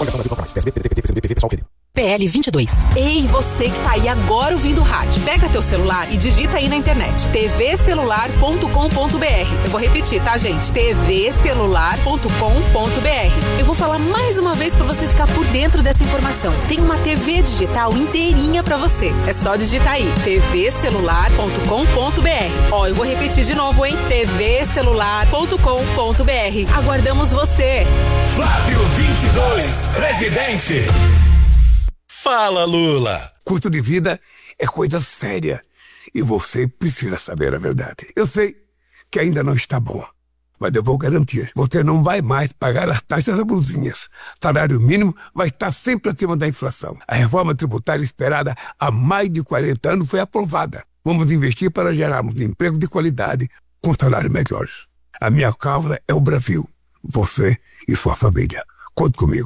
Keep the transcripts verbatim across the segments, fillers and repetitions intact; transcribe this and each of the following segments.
P L vinte e dois. Ei, você que tá aí agora ouvindo o rádio. Pega teu celular e digita aí na internet t v celular ponto com ponto b r. Eu vou repetir, tá, gente? t v celular ponto com ponto b r. Eu vou falar mais uma vez pra você ficar por dentro dessa informação. Tem uma T V digital inteirinha pra você. É só digitar aí t v celular ponto com ponto b r. Ó, eu vou repetir de novo, hein? t v celular ponto com ponto b r. Aguardamos você. Flávio vinte e dois, presidente. Fala, Lula. Custo de vida é coisa séria e você precisa saber a verdade. Eu sei que ainda não está bom, mas eu vou garantir. Você não vai mais pagar as taxas abusivas. Salário mínimo vai estar sempre acima da inflação. A reforma tributária esperada há mais de quarenta anos foi aprovada. Vamos investir para gerarmos emprego de qualidade com salários melhores. A minha causa é o Brasil. Você e sua família. Conte comigo.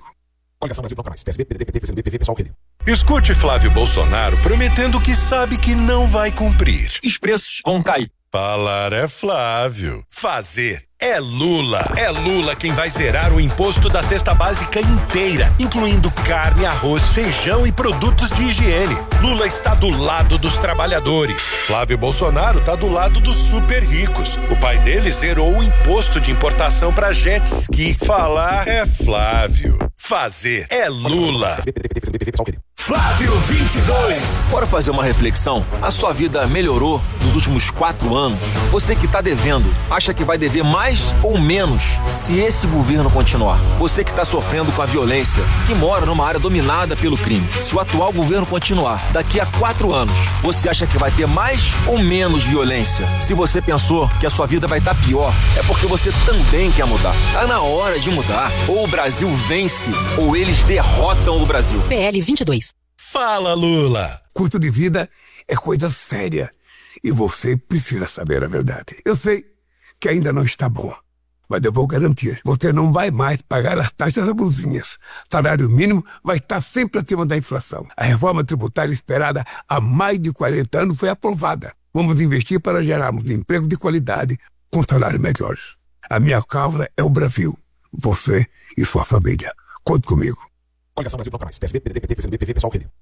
Escute Flávio Bolsonaro prometendo que sabe que não vai cumprir. Os preços vão cair. Falar é Flávio. Fazer é Lula. É Lula quem vai zerar o imposto da cesta básica inteira, incluindo carne, arroz, feijão e produtos de higiene. Lula está do lado dos trabalhadores. Flávio Bolsonaro está do lado dos super ricos. O pai dele zerou o imposto de importação para jet ski. Falar é Flávio. Fazer é Lula. Flávio vinte e dois. Bora fazer uma reflexão? A sua vida melhorou nos últimos quatro anos? Você que está devendo, acha que vai dever mais ou menos se esse governo continuar? Você que está sofrendo com a violência, que mora numa área dominada pelo crime, se o atual governo continuar, daqui a quatro anos, você acha que vai ter mais ou menos violência? Se você pensou que a sua vida vai estar pior, é porque você também quer mudar. Tá na hora de mudar. Ou o Brasil vence, ou eles derrotam o Brasil. P L vinte e dois. Fala, Lula. Custo de vida é coisa séria e você precisa saber a verdade. Eu sei que ainda não está bom, mas eu vou garantir. Você não vai mais pagar as taxas abusivas. Salário mínimo vai estar sempre acima da inflação. A reforma tributária esperada há mais de quarenta anos foi aprovada. Vamos investir para gerarmos emprego de qualidade com salários melhores. A minha causa é o Brasil. Você e sua família. Conte comigo. Coligação Brasil Toca Mais. P S B, P D T, P C B, P V, Pessoal, Rede.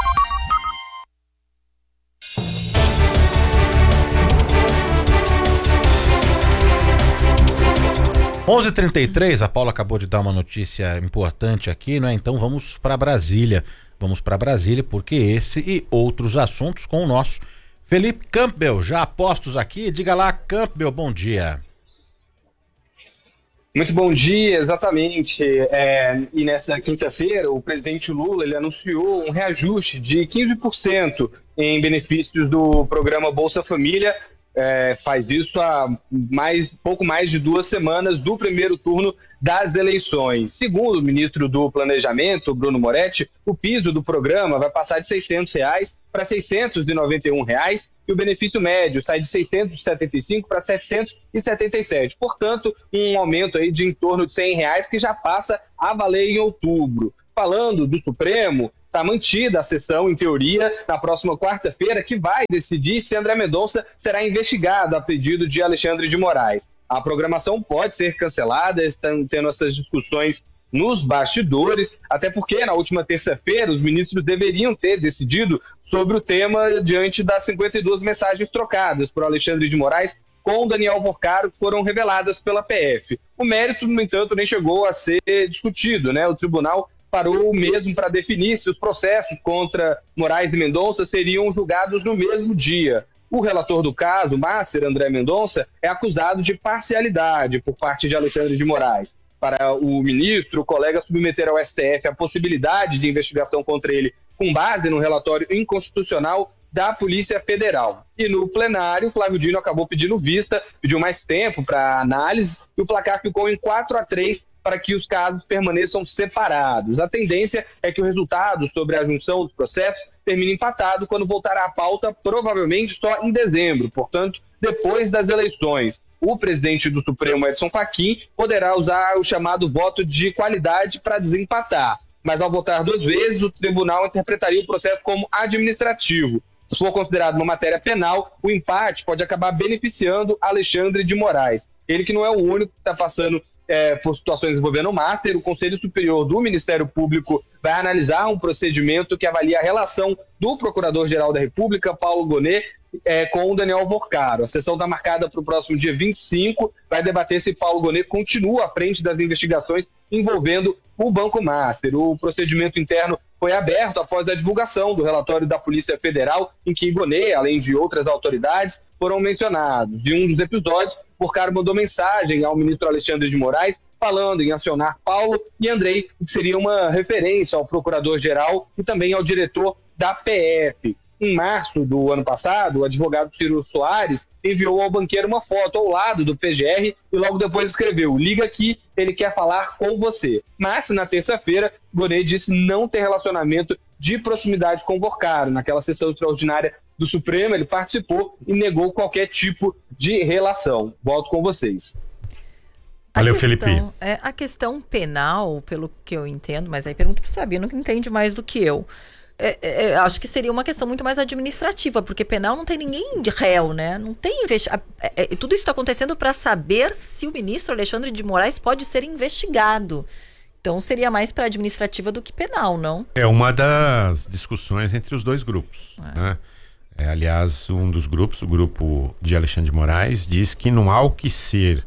onze e trinta e três, a Paula acabou de dar uma notícia importante aqui, não é? Então vamos para Brasília. Vamos para Brasília porque esse e outros assuntos com o nosso Felipe Campbell, já a postos aqui. Diga lá, Campbell, bom dia. Muito bom dia, exatamente. É, e nessa quinta-feira, o presidente Lula ele anunciou um reajuste de quinze por cento em benefícios do programa Bolsa Família. É, faz isso há mais, pouco mais de duas semanas do primeiro turno das eleições. Segundo o ministro do Planejamento, Bruno Moretti, o piso do programa vai passar de seiscentos reais para seiscentos e noventa e um reais e o benefício médio sai de seiscentos e setenta e cinco para setecentos e setenta e sete. Portanto, um aumento aí de em torno de cem reais que já passa a valer em outubro. Falando do Supremo, está mantida a sessão, em teoria, na próxima quarta-feira, que vai decidir se André Mendonça será investigado a pedido de Alexandre de Moraes. A programação pode ser cancelada, estão tendo essas discussões nos bastidores, até porque na última terça-feira os ministros deveriam ter decidido sobre o tema diante das cinquenta e duas mensagens trocadas por Alexandre de Moraes com Daniel Vorcaro, que foram reveladas pela P F. O mérito, no entanto, nem chegou a ser discutido, né? O tribunal parou mesmo para definir se os processos contra Moraes e Mendonça seriam julgados no mesmo dia. O relator do caso, Mácer André Mendonça, é acusado de parcialidade por parte de Alexandre de Moraes. Para o ministro, o colega submeter ao S T F a possibilidade de investigação contra ele com base no relatório inconstitucional da Polícia Federal. E no plenário, Flávio Dino acabou pedindo vista, pediu mais tempo para análise e o placar ficou em quatro a três para que os casos permaneçam separados. A tendência é que o resultado sobre a junção dos processos termine empatado quando voltar à pauta, provavelmente só em dezembro, portanto, depois das eleições. O presidente do Supremo, Edson Fachin, poderá usar o chamado voto de qualidade para desempatar, mas ao votar duas vezes, o tribunal interpretaria o processo como administrativo. Se for considerado uma matéria penal, o empate pode acabar beneficiando Alexandre de Moraes. Ele que não é o único que está passando é, por situações envolvendo o Master. O Conselho Superior do Ministério Público vai analisar um procedimento que avalia a relação do Procurador-Geral da República, Paulo Gonet, é, com o Daniel Vorcaro. A sessão está marcada para o próximo dia vinte e cinco, vai debater se Paulo Gonet continua à frente das investigações envolvendo o Banco Master. O procedimento interno foi aberto após a divulgação do relatório da Polícia Federal, em que Gonet, além de outras autoridades, foram mencionados. Em um dos episódios, Vorcaro mandou mensagem ao ministro Alexandre de Moraes falando em acionar Paulo e Andrei, que seria uma referência ao procurador-geral e também ao diretor da P F. Em março do ano passado, o advogado Ciro Soares enviou ao banqueiro uma foto ao lado do P G R e logo depois escreveu: liga aqui, ele quer falar com você. Mas, na terça-feira, Gonet disse não ter relacionamento de proximidade com Vorcaro. Naquela sessão extraordinária do Supremo, ele participou e negou qualquer tipo de relação. Volto com vocês. Valeu, a questão, Felipe. É, a questão penal, pelo que eu entendo, mas aí pergunto para o Sabino, que entende mais do que eu. É, é, acho que seria uma questão muito mais administrativa, porque penal não tem ninguém de réu, né? Não tem investigação. É, é, tudo isso está acontecendo para saber se o ministro Alexandre de Moraes pode ser investigado. Então seria mais para administrativa do que penal, não? É uma das discussões entre os dois grupos. É. Né? É, aliás, um dos grupos, o grupo de Alexandre de Moraes, diz que não há o que ser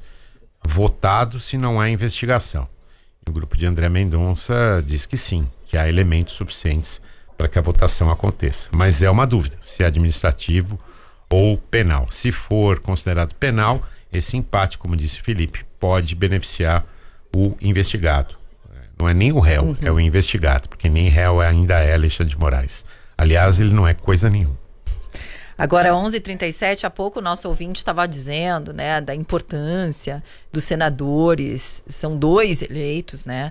votado se não há investigação. E o grupo de André Mendonça diz que sim, que há elementos suficientes para que a votação aconteça. Mas é uma dúvida se é administrativo ou penal. Se for considerado penal, esse empate, como disse Felipe, pode beneficiar o investigado. Não é nem o réu, uhum. é o investigado, porque nem réu ainda é Alexandre de Moraes. Aliás, ele não é coisa nenhuma. Agora, onze e trinta e sete, há pouco o nosso ouvinte estava dizendo, né, da importância dos senadores. São dois eleitos, né?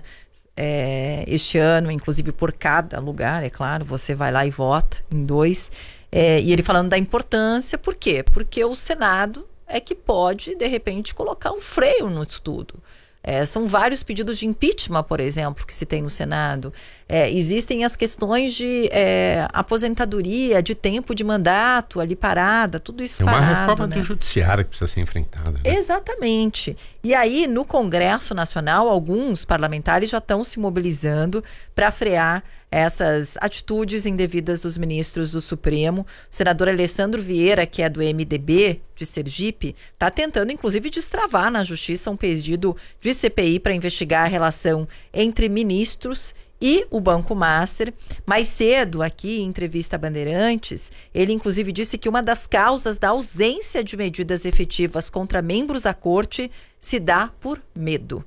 É, este ano, inclusive por cada lugar, é claro, você vai lá e vota em dois. É, e ele falando da importância, por quê? Porque o Senado é que pode, de repente, colocar um freio nisso tudo. É, são vários pedidos de impeachment, por exemplo, que se tem no Senado. É, existem as questões de é, aposentadoria, de tempo de mandato ali parada, tudo isso parado. É uma reforma né? do judiciário que precisa ser enfrentada. Né? Exatamente. E aí, no Congresso Nacional, alguns parlamentares já estão se mobilizando para frear essas atitudes indevidas dos ministros do Supremo. O senador Alessandro Vieira, que é do M D B de Sergipe, está tentando, inclusive, destravar na Justiça um pedido de C P I para investigar a relação entre ministros e o Banco Master. Mais cedo, aqui em entrevista a Bandeirantes, ele inclusive disse que uma das causas da ausência de medidas efetivas contra membros da corte se dá por medo.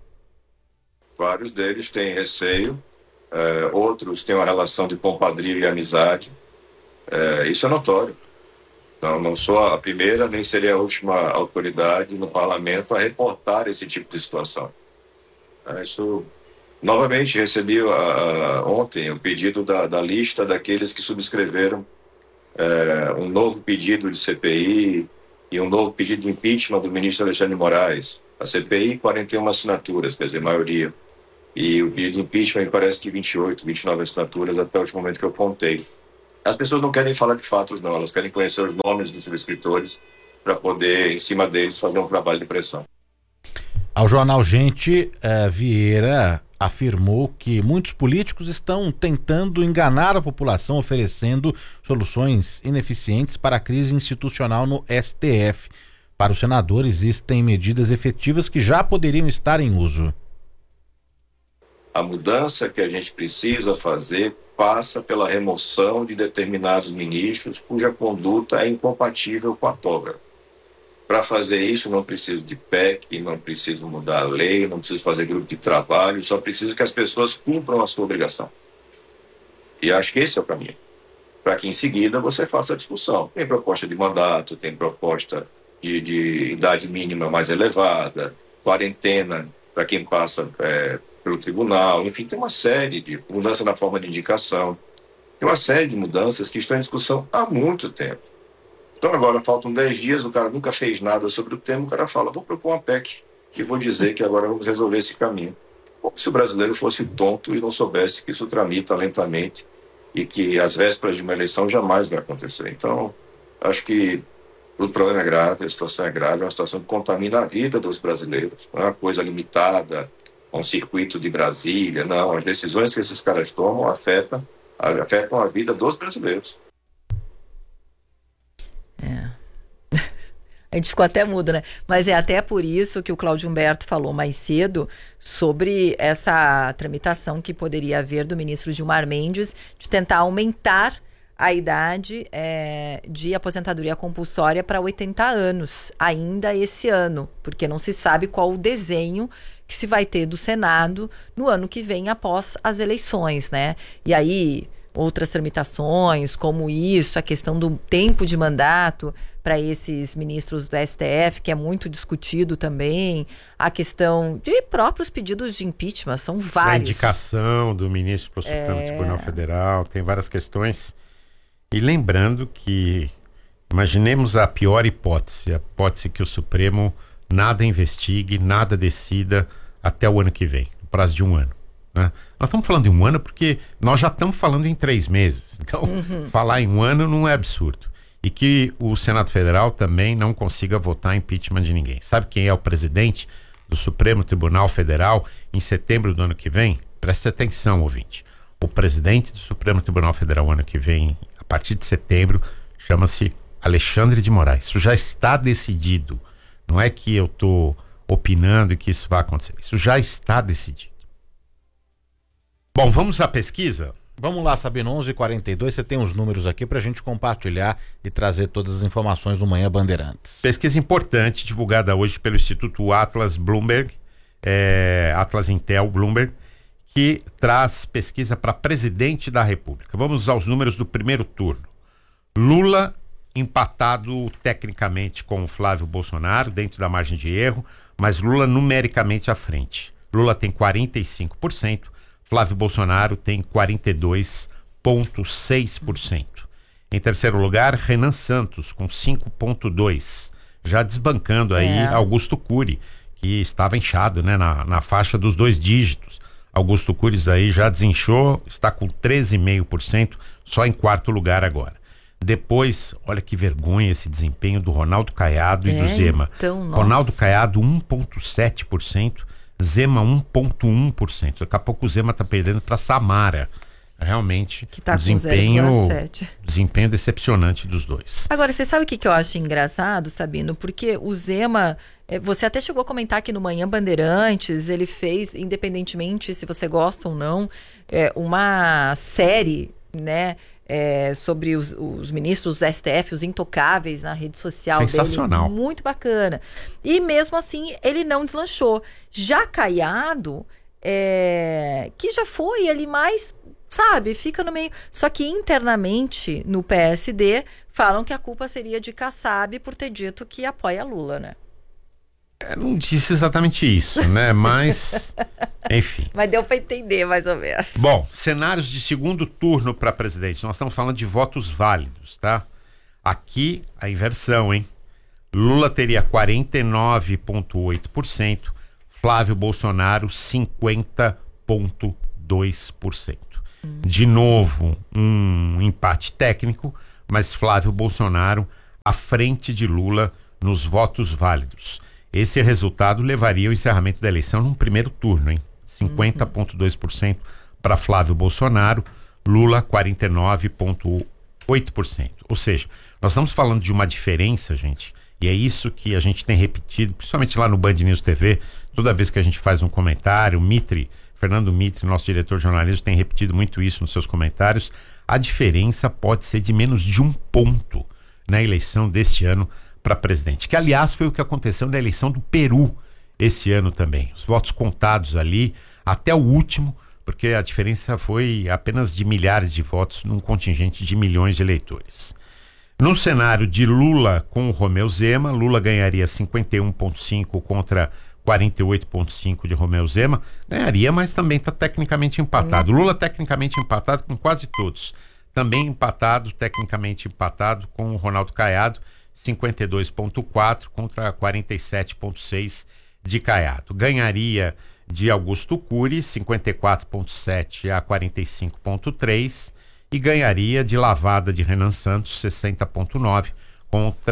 Vários deles têm receio, é, outros têm uma relação de compadrio e amizade. É, isso é notório. Não, não sou a primeira, nem seria a última autoridade no parlamento a reportar esse tipo de situação. É, isso... Novamente, recebi uh, ontem o pedido da, da lista daqueles que subscreveram uh, um novo pedido de C P I e um novo pedido de impeachment do ministro Alexandre de Moraes. A C P I, quarenta e uma assinaturas, quer dizer, maioria. E o pedido de impeachment, me parece que vinte e oito, vinte e nove assinaturas até o último momento que eu contei. As pessoas não querem falar de fatos, não. Elas querem conhecer os nomes dos subscritores para poder, em cima deles, fazer um trabalho de pressão. Ao jornal Gente, uh, Vieira afirmou que muitos políticos estão tentando enganar a população, oferecendo soluções ineficientes para a crise institucional no S T F. Para o senador, existem medidas efetivas que já poderiam estar em uso. A mudança que a gente precisa fazer passa pela remoção de determinados ministros cuja conduta é incompatível com a toga. Para fazer isso, não preciso de P E C, não preciso mudar a lei, não preciso fazer grupo de trabalho, só preciso que as pessoas cumpram a sua obrigação. E acho que esse é o caminho. Para que em seguida você faça a discussão. Tem proposta de mandato, tem proposta de, de idade mínima mais elevada, quarentena para quem passa é, pelo tribunal, enfim, tem uma série de mudança na forma de indicação. Tem uma série de mudanças que estão em discussão há muito tempo. Então agora faltam dez dias, o cara nunca fez nada sobre o tema, o cara fala, vou propor uma P E C e vou dizer que agora vamos resolver esse caminho. Como se o brasileiro fosse tonto e não soubesse que isso tramita lentamente e que às vésperas de uma eleição jamais vai acontecer. Então, acho que O problema é grave, a situação é grave, é uma situação que contamina a vida dos brasileiros. Não é uma coisa limitada a um circuito de Brasília, não. As decisões que esses caras tomam afetam, afetam a vida dos brasileiros. É. A gente ficou até mudo, né? Mas é até por isso que o Cláudio Humberto falou mais cedo sobre essa tramitação que poderia haver do ministro Gilmar Mendes de tentar aumentar a idade é, de aposentadoria compulsória para oitenta anos, ainda esse ano, porque não se sabe qual o desenho que se vai ter do Senado no ano que vem após as eleições, né? E aí, outras tramitações, como isso, a questão do tempo de mandato para esses ministros do S T F, que é muito discutido também, a questão de próprios pedidos de impeachment, são vários. A indicação do ministro para o Supremo é... Tribunal Federal, tem várias questões. E lembrando que, imaginemos a pior hipótese, a hipótese que o Supremo nada investigue, nada decida até o ano que vem, no prazo de um ano. Né? Nós estamos falando de um ano porque nós já estamos falando em três meses. Então, uhum. falar em um ano não é absurdo. E que o Senado Federal também não consiga votar impeachment de ninguém. Sabe quem é o presidente do Supremo Tribunal Federal em setembro do ano que vem? Preste atenção, ouvinte. O presidente do Supremo Tribunal Federal ano que vem, a partir de setembro, chama-se Alexandre de Moraes. Isso já está decidido. Não é que eu estou opinando e que isso vai acontecer. Isso já está decidido. Bom, vamos à pesquisa? Vamos lá, Sabino, onze e quarenta e dois, você tem os números aqui para a gente compartilhar e trazer todas as informações do Manhã Bandeirantes. Pesquisa importante, divulgada hoje pelo Instituto Atlas Bloomberg, é, Atlas Intel Bloomberg, que traz pesquisa para presidente da República. Vamos aos números do primeiro turno. Lula empatado tecnicamente com o Flávio Bolsonaro, dentro da margem de erro, mas Lula numericamente à frente. Lula tem quarenta e cinco por cento, Flávio Bolsonaro tem quarenta e dois vírgula seis por cento. Em terceiro lugar, Renan Santos, com cinco vírgula dois por cento, já desbancando aí é. Augusto Cury, que estava inchado, né, na, na faixa dos dois dígitos. Augusto Cury aí já desinchou, está com treze vírgula cinco por cento, só em quarto lugar agora. Depois, olha que vergonha esse desempenho do Ronaldo Caiado é, e do Zema. Então, Ronaldo Caiado um vírgula sete por cento, Zema um vírgula um por cento. Daqui a pouco o Zema está perdendo para Samara. Realmente, que tá um desempenho, desempenho decepcionante dos dois. Agora, você sabe o que, que eu acho engraçado, Sabino? Porque o Zema, você até chegou a comentar aqui no Manhã Bandeirantes, ele fez, independentemente se você gosta ou não, uma série, né? É, sobre os, os ministros do S T F, os intocáveis na rede social Sensacional. dele. Muito bacana. E mesmo assim, ele não deslanchou. Já Caiado, é, que já foi ali mais, sabe, fica no meio. Só que internamente, no P S D, falam que a culpa seria de Kassab por ter dito que apoia Lula, né? Eu não disse exatamente isso, né? Mas, enfim. Mas deu para entender, mais ou menos. Bom, cenários de segundo turno para presidente. Nós estamos falando de votos válidos, tá? Aqui, a inversão, hein? Lula teria quarenta e nove vírgula oito por cento, Flávio Bolsonaro cinquenta vírgula dois por cento. Hum. De novo, um empate técnico, mas Flávio Bolsonaro à frente de Lula nos votos válidos. Esse resultado levaria ao encerramento da eleição num primeiro turno, hein? cinquenta vírgula dois por cento para Flávio Bolsonaro, Lula quarenta e nove vírgula oito por cento. Ou seja, nós estamos falando de uma diferença, gente, e é isso que a gente tem repetido, principalmente lá no Band News T V, toda vez que a gente faz um comentário, o Mitre, Fernando Mitre, nosso diretor de jornalismo, tem repetido muito isso nos seus comentários. A diferença pode ser de menos de um ponto na eleição deste ano para presidente, que aliás foi o que aconteceu na eleição do Peru esse ano também. Os votos contados ali até o último, porque a diferença foi apenas de milhares de votos num contingente de milhões de eleitores. No cenário de Lula com o Romeu Zema, Lula ganharia cinquenta e um vírgula cinco contra quarenta e oito vírgula cinco de Romeu Zema. Ganharia, mas também está tecnicamente empatado. Lula tecnicamente empatado com quase todos. Também empatado, tecnicamente empatado com o Ronaldo Caiado, cinquenta e dois vírgula quatro contra quarenta e sete vírgula seis de Caiado. Ganharia de Augusto Cury, cinquenta e quatro vírgula sete a quarenta e cinco vírgula três, e ganharia de lavada de Renan Santos, sessenta vírgula nove contra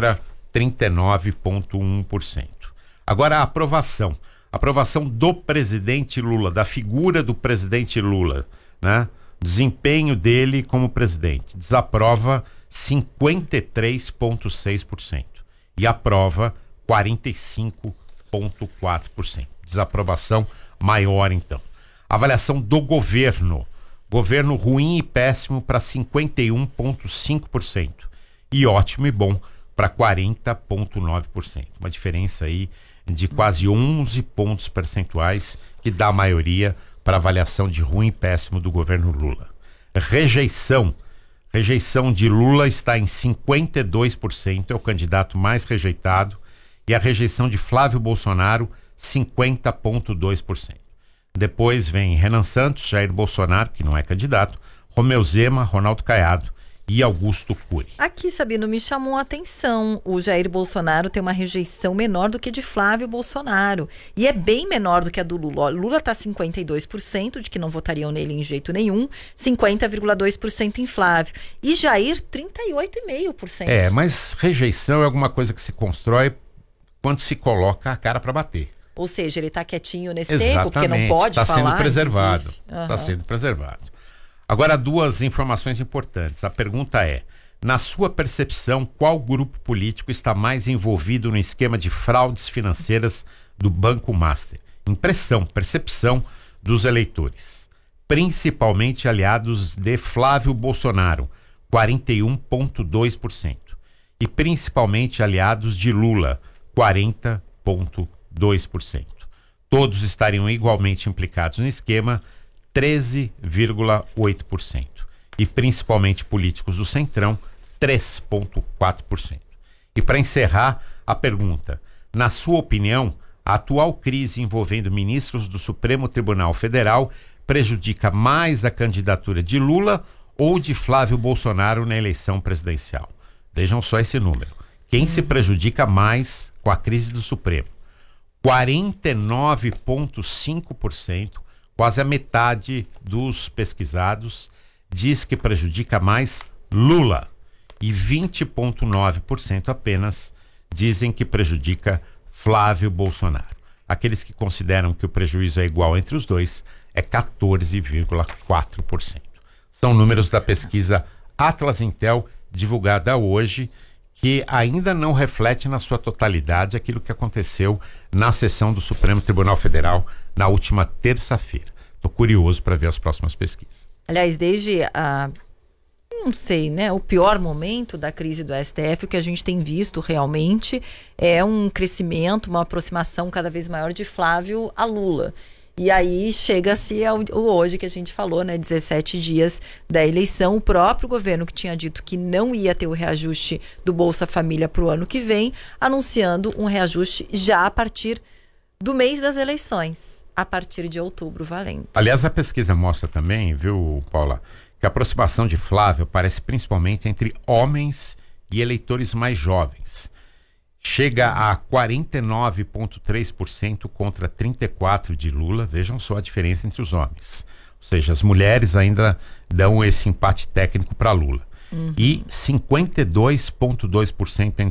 trinta e nove vírgula um por cento. Agora a aprovação. Aprovação do presidente Lula, da figura do presidente Lula, né? Desempenho dele como presidente. Desaprova cinquenta e três vírgula seis por cento e aprova quarenta e cinco vírgula quatro por cento. Desaprovação maior, então. Avaliação do governo. Governo ruim e péssimo para cinquenta e um vírgula cinco por cento e ótimo e bom para quarenta vírgula nove por cento. Uma diferença aí de quase onze pontos percentuais que dá a maioria para avaliação de ruim e péssimo do governo Lula. Rejeição. Rejeição de Lula está em cinquenta e dois por cento, é o candidato mais rejeitado, e a rejeição de Flávio Bolsonaro, cinquenta vírgula dois por cento. Depois vem Renan Santos, Jair Bolsonaro, que não é candidato, Romeu Zema, Ronaldo Caiado e Augusto Cury. Aqui, Sabino, me chamou a atenção. O Jair Bolsonaro tem uma rejeição menor do que de Flávio Bolsonaro. E é bem menor do que a do Lula. Lula está cinquenta e dois por cento de que não votariam nele em jeito nenhum, cinquenta vírgula dois por cento em Flávio. E Jair, trinta e oito vírgula cinco por cento. É, mas rejeição é alguma coisa que se constrói quando se coloca a cara para bater. Ou seja, ele está quietinho nesse Exatamente. tempo, porque não pode tá falar. Está sendo preservado. Está uhum. sendo preservado. Agora, duas informações importantes. A pergunta é, na sua percepção, qual grupo político está mais envolvido no esquema de fraudes financeiras do Banco Master? Impressão, percepção dos eleitores. Principalmente aliados de Flávio Bolsonaro, quarenta e um vírgula dois por cento. E principalmente aliados de Lula, quarenta vírgula dois por cento. Todos estariam igualmente implicados no esquema, treze vírgula oito por cento. E principalmente políticos do Centrão, três vírgula quatro por cento. E para encerrar, a pergunta: na sua opinião, a atual crise envolvendo ministros do Supremo Tribunal Federal prejudica mais a candidatura de Lula ou de Flávio Bolsonaro na eleição presidencial? Vejam só esse número. Quem se prejudica mais com a crise do Supremo? quarenta e nove vírgula cinco por cento, quase a metade dos pesquisados, diz que prejudica mais Lula. E vinte vírgula nove por cento apenas dizem que prejudica Flávio Bolsonaro. Aqueles que consideram que o prejuízo é igual entre os dois é quatorze vírgula quatro por cento. São números da pesquisa Atlas Intel, divulgada hoje, que ainda não reflete na sua totalidade aquilo que aconteceu na sessão do Supremo Tribunal Federal na última terça-feira. Estou curioso para ver as próximas pesquisas. Aliás, desde a, não sei, né, o pior momento da crise do S T F, o que a gente tem visto realmente é um crescimento, uma aproximação cada vez maior de Flávio a Lula. E aí chega-se ao, ao hoje que a gente falou, né, dezessete dias da eleição, o próprio governo que tinha dito que não ia ter o reajuste do Bolsa Família para o ano que vem, anunciando um reajuste já a partir do mês das eleições, a partir de outubro valendo. Aliás, a pesquisa mostra também, viu, Paula, que a aproximação de Flávio parece principalmente entre homens e eleitores mais jovens. Chega a quarenta e nove vírgula três por cento contra trinta e quatro por cento de Lula. Vejam só a diferença entre os homens. Ou seja, as mulheres ainda dão esse empate técnico para Lula. Uhum. E cinquenta e dois vírgula dois por cento